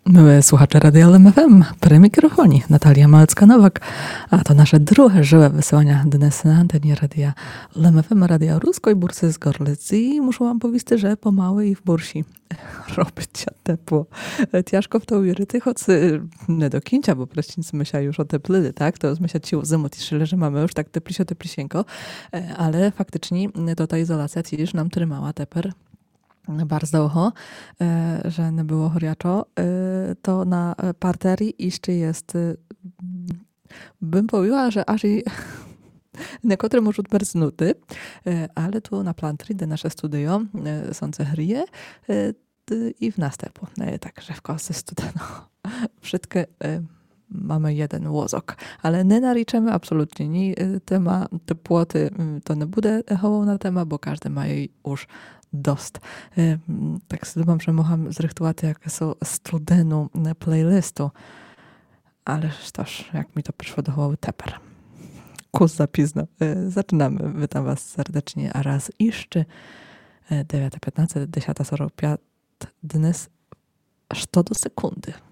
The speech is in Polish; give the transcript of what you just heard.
Były słuchacze Radia LMFM, przy mikrofonie Natalia Małecka-Nowak, a to nasze drugie żywe wysyłania dnes na antenie Radia LMFM, Radia Ruskiej Bursy z Gorlic. I muszę wam powiedzieć, że pomału i w Bursi robić się ciepło. Ciężko w to uwierzyć, choć nie do końca, bo praścińcy myślą już o tepliny, tak? To myśleć się zimą, że mamy już tak teplisieńko, ale faktycznie to ta izolacja też nam trzymała teper. Bardzo długo, że nie było choriaczo, to na parterii jeszcze jest, bym powiedziała, że aż i niektóre może berznuty, ale tu na plantry, gdzie nasze studio, są cehrie i w następu. Także w kosy studeno. Wszystkie mamy jeden łozok, ale nie naliczymy absolutnie ni tema, te płoty, to nie bude echował na temat, bo każdy ma jej już dost. Tak sobie dumam, że mogłam zrychtować jakie są studenu playlistu, ale toż, jak mi to przyszło do głowy teper. Kus zapisno. Zaczynamy. Witam was serdecznie, a raz jeszcze 9:15, 10:45 dnes, 100 do sekundy.